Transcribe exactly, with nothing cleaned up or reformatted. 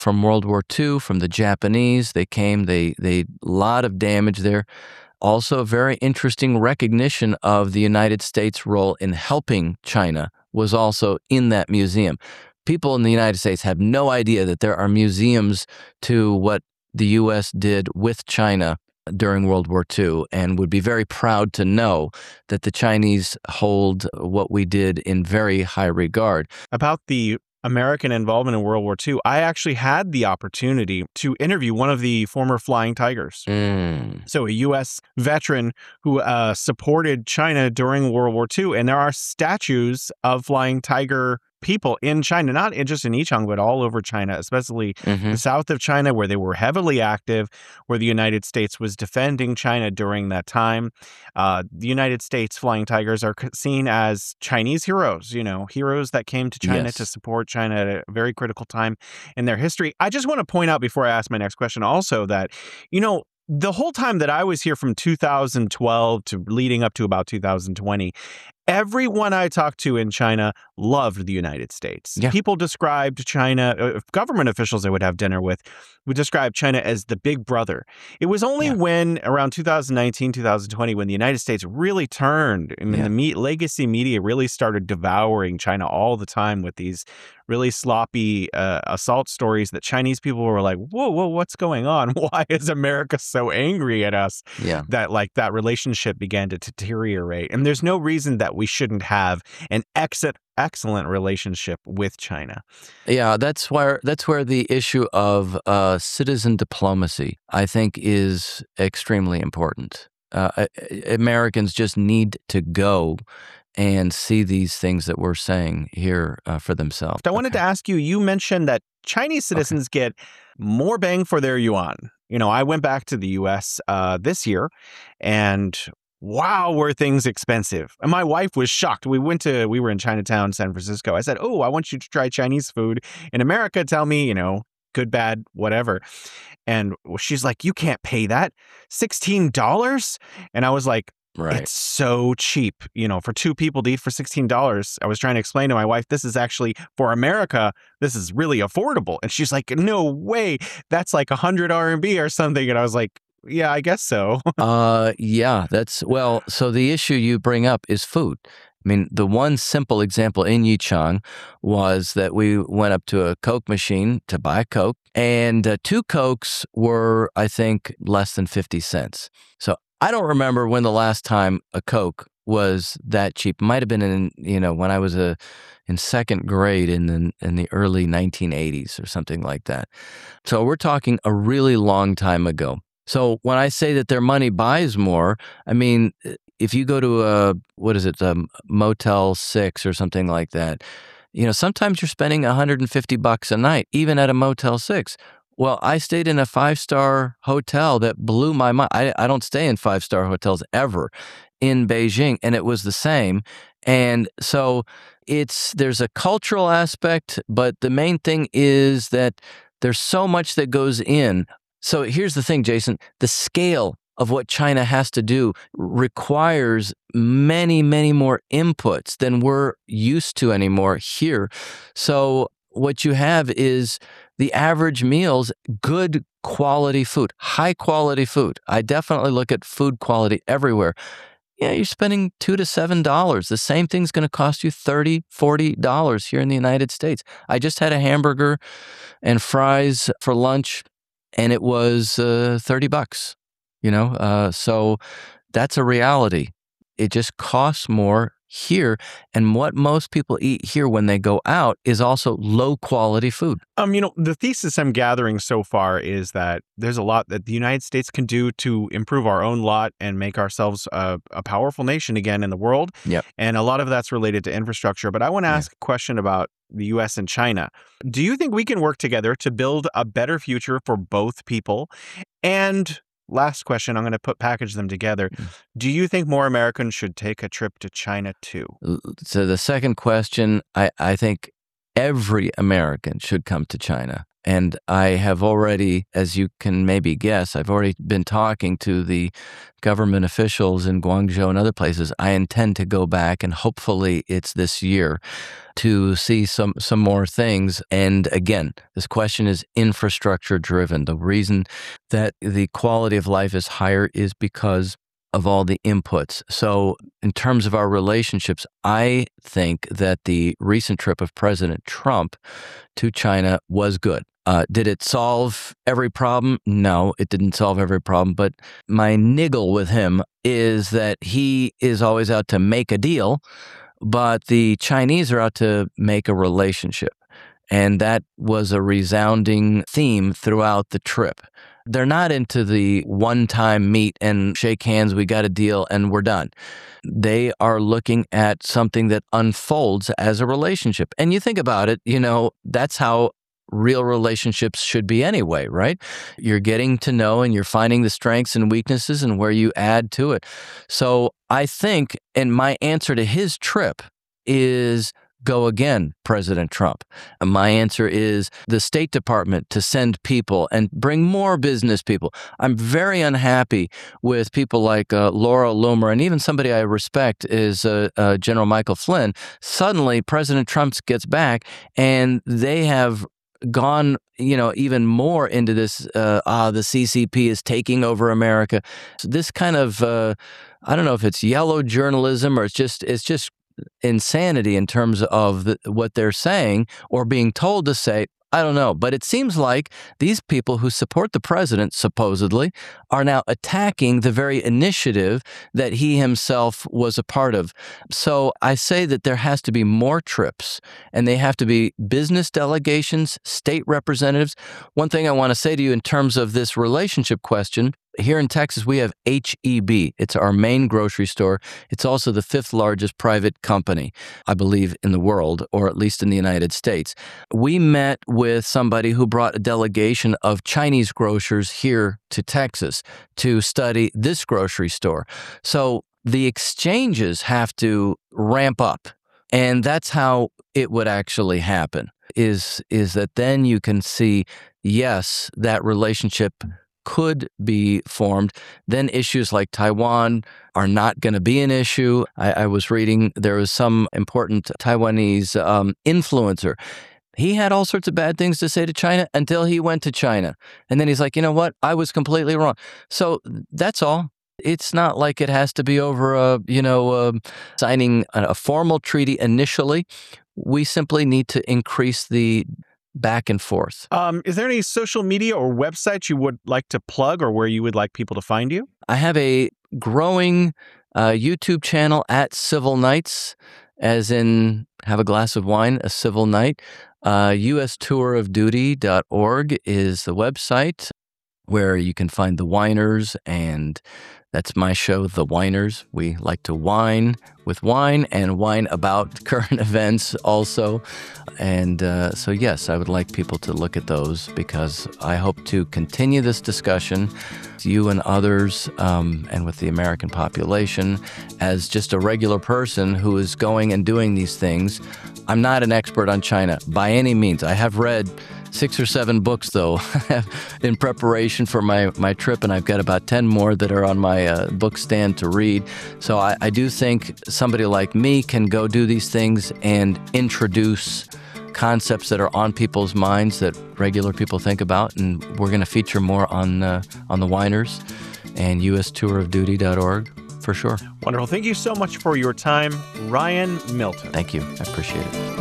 from World War Two, from the Japanese. They came, they, they, lot of damage there. Also, a very interesting recognition of the United States' role in helping China was also in that museum. People in the United States have no idea that there are museums to what the U S did with China during World War Two, and would be very proud to know that the Chinese hold what we did in very high regard. About the American involvement in World War Two, I actually had the opportunity to interview one of the former Flying Tigers. Mm. So a U S veteran who uh, supported China during World War Two. And there are statues of Flying Tiger people in China, not just in Yichang, but all over China, especially Mm-hmm. the south of China, where they were heavily active, where the United States was defending China during that time. Uh, the United States Flying Tigers are seen as Chinese heroes, you know, heroes that came to China Yes. to support China at a very critical time in their history. I just want to point out before I ask my next question also that, you know, the whole time that I was here from two thousand twelve to leading up to about two thousand twenty, everyone I talked to in China loved the United States. Yeah. People described China, uh, government officials I would have dinner with, would describe China as the big brother. It was only Yeah. when around two thousand nineteen, two thousand twenty, when the United States really turned and Yeah. the me- legacy media really started devouring China all the time with these really sloppy uh, assault stories that Chinese people were like, whoa, whoa, what's going on? Why is America so angry at us? Yeah. That like that relationship began to deteriorate. And there's no reason that we shouldn't have an exit excellent relationship with China. Yeah, that's where that's where the issue of uh, citizen diplomacy, I think, is extremely important. Uh, Americans just need to go and see these things that we're saying here uh, for themselves. I wanted Okay. to ask you, you mentioned that Chinese citizens okay. get more bang for their yuan. You know, I went back to the U S uh, this year, and wow, were things expensive. And my wife was shocked. We went to, we were in Chinatown, San Francisco. I said, oh, I want you to try Chinese food in America. Tell me, you know, good, bad, whatever. And she's like, you can't pay that. sixteen dollars? And I was like, right. It's so cheap, you know, for two people to eat for sixteen dollars. I was trying to explain to my wife, this is actually, for America, this is really affordable. And she's like, no way. That's like one hundred R M B or something. And I was like, yeah, I guess so. uh, yeah, that's, well, so the issue you bring up is food. I mean, the one simple example in Yichang was that we went up to a Coke machine to buy a Coke, and uh, two Cokes were, I think, less than fifty cents. So I don't remember when the last time a Coke was that cheap. It might have been in, you know, when I was a, in second grade in the, in the early nineteen eighties or something like that. So we're talking a really long time ago. So when I say that their money buys more, I mean, if you go to a, what is it, a Motel six or something like that, you know, sometimes you're spending one hundred fifty bucks a night, even at a Motel six. Well, I stayed in a five-star hotel that blew my mind. I, I don't stay in five-star hotels ever in Beijing, and it was the same. And so it's, there's a cultural aspect, but the main thing is that there's so much that goes in. So here's the thing, Jason, the scale of what China has to do requires many, many more inputs than we're used to anymore here. So what you have is the average meals, good quality food, high quality food. I definitely look at food quality everywhere. Yeah, you're spending two to seven dollars. The same thing's going to cost you thirty, forty dollars here in the United States. I just had a hamburger and fries for lunch, and it was uh, thirty bucks. You know, uh, so that's a reality. It just costs more here, and what most people eat here when they go out is also low quality food. Um, you know, the thesis I'm gathering so far is that there's a lot that the United States can do to improve our own lot and make ourselves a, a powerful nation again in the world. Yep. And a lot of that's related to infrastructure. But I want to Yeah. ask a question about the U S and China. Do you think we can work together to build a better future for both people? And last question, I'm going to put package them together. Do you think more Americans should take a trip to China too? So the second question, I, I think every American should come to China. And I have already, as you can maybe guess, I've already been talking to the government officials in Guangzhou and other places. I intend to go back, and hopefully it's this year, to see some, some more things. And again, this question is infrastructure driven. The reason that the quality of life is higher is because of all the inputs. So in terms of our relationships, I think that the recent trip of President Trump to China was good. Uh, did it solve every problem? No, it didn't solve every problem. But my niggle with him is that he is always out to make a deal, but the Chinese are out to make a relationship. And that was a resounding theme throughout the trip. They're not into the one-time meet and shake hands, we got a deal, and we're done. They are looking at something that unfolds as a relationship. And you think about it, you know, that's how real relationships should be anyway, right? You're getting to know and you're finding the strengths and weaknesses and where you add to it. So I think, and my answer to his trip is, go again, President Trump. And my answer is the State Department to send people and bring more business people. I'm very unhappy with people like uh, Laura Loomer, and even somebody I respect is uh, uh, General Michael Flynn. Suddenly, President Trump gets back, and they have gone, you know, even more into this, uh, ah, the C C P is taking over America. So this kind of, uh, I don't know if it's yellow journalism or it's just, it's just insanity in terms of the, what they're saying or being told to say. I don't know, but it seems like these people who support the president, supposedly, are now attacking the very initiative that he himself was a part of. So I say that there has to be more trips, and they have to be business delegations, state representatives. One thing I want to say to you in terms of this relationship question, here in Texas, we have H E B. It's our main grocery store. It's also the fifth largest private company, I believe, in the world, or at least in the United States. We met with somebody who brought a delegation of Chinese grocers here to Texas to study this grocery store. So the exchanges have to ramp up, and that's how it would actually happen, is, is that then you can see, yes, that relationship could be formed. Then issues like Taiwan are not going to be an issue. I, I was reading there was some important Taiwanese um, influencer. He had all sorts of bad things to say to China until he went to China. And then he's like, you know what? I was completely wrong. So that's all. It's not like it has to be over, a, you know, uh, signing a, a formal treaty initially. We simply need to increase the back and forth. Um, is there any social media or websites you would like to plug, or where you would like people to find you? I have a growing uh, YouTube channel at Civil Nights, as in have a glass of wine, a civil night. Uh, U S tour of duty dot org is the website where you can find The Winers, and that's my show, The Winers. We like to wine with wine and wine about current events also. And uh, so, yes, I would like people to look at those, because I hope to continue this discussion with you and others, um, and with the American population, as just a regular person who is going and doing these things. I'm not an expert on China by any means. I have read six or seven books, though, in preparation for my, my trip, and I've got about ten more that are on my uh, book stand to read. So I, I do think somebody like me can go do these things and introduce concepts that are on people's minds that regular people think about, and we're going to feature more on, uh, on The Winers and U S tour of duty dot org for sure. Wonderful. Thank you so much for your time, Ryan Milton. Thank you. I appreciate it.